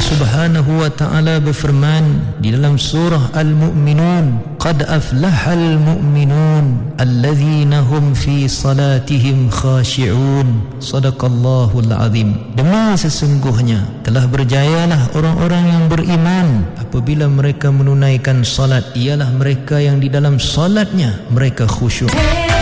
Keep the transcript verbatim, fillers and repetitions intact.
Subhanahu wa ta'ala berfirman di dalam surah Al-Mu'minun, qad aflahal mu'minun allazina hum fi salatihim khashi'un. Sadaqallahul azim. Demi sesungguhnya telah berjayalah orang-orang yang beriman apabila mereka menunaikan salat, ialah mereka yang di dalam salatnya mereka khusyuk.